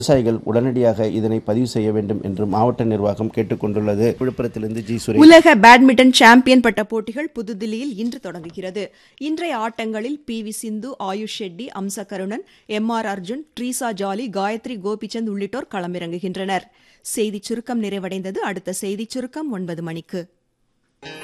விவசாயிகள் உடனடியாக இதனை பதிவு செய்ய வேண்டும் என்று மாவட்ட நிர்வாகம் கேட்டுக் கொண்டுள்ளது. விழுப்புரத்திலிருந்து ஜி சுரேஷ். உலக பேட்மிண்டன் சாம்பியன் பட்ட போட்டிகள் புதுதில்லியில் இன்று தொடங்குகிறது. இன்றைய ஆட்டங்களில் பி.வி. சிந்து, ஆயுஷ் ஷெட்டி, அம்ச கருணன், எம்.ஆர். அர்ஜுன், ட்ரீசா ஜாலி, காயத்ரி கோபிச்சந்த் உள்ளிட்டோர் களமிறங்குகின்றனர். செய்திச் சுருக்கம் நிறைவடைந்தது. அடுத்த செய்திச் சுருக்கம் 9 மணிக்கு.